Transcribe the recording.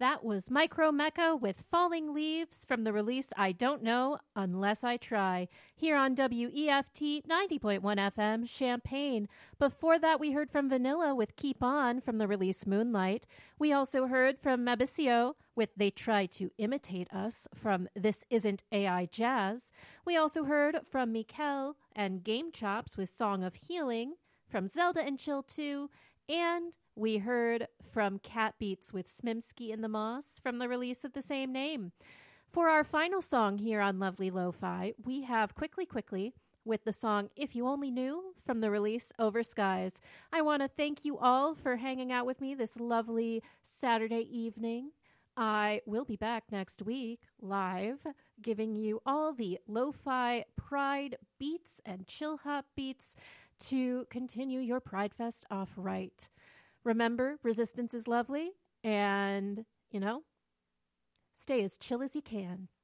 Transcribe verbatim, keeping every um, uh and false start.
That was Micro Mecca with Falling Leaves from the release I Don't Know Unless I Try, here on W E F T ninety point one F M, Champaign. Before that, we heard from Vanilla with Keep On from the release Moonlight. We also heard from Mabisio with They Try to Imitate Us from This Isn't A I Jazz. We also heard from Mikel and Game Chops with Song of Healing, from Zelda and Chill two, and we heard from Cat Beats with Smimsky and the Moss from the release of the same name. For our final song here on Lovely Lo-Fi, we have Quickly Quickly with the song If You Only Knew from the release Over Skies. I want to thank you all for hanging out with me this lovely Saturday evening. I will be back next week live, giving you all the lo-fi pride beats and chill hop beats to continue your Pride Fest off right. Remember, resistance is lovely, and, you know, stay as chill as you can.